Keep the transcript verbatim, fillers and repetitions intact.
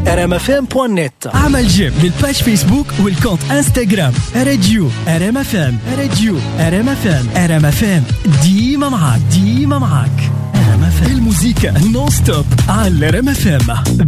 ار ام اف ام دوت نت. اعمل جيم للباج فيسبوك والكونت انستغرام راديو ار ام اف ام. راديو ار ام اف ام. ار ام اف ام ديما معاك ديما معاك. ار ام اف ام الموسيقى نون ستوب على ار ام اف ام.